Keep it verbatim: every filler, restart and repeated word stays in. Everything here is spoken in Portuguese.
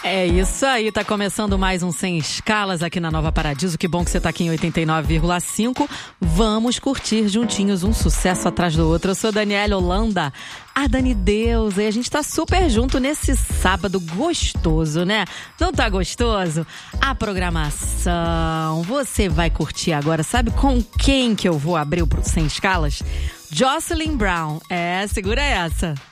É isso aí, tá começando mais um Sem Escalas aqui na Nova Paradiso. Que bom que você tá aqui em oitenta e nove vírgula cinco. Vamos curtir juntinhos um sucesso atrás do outro. Eu sou Daniela Holanda, a Dani Deus, e a gente tá super junto nesse sábado gostoso, né? Não tá gostoso? A programação, você vai curtir agora. Sabe com quem que eu vou abrir o Sem Escalas? Jocelyn Brown. É, segura essa.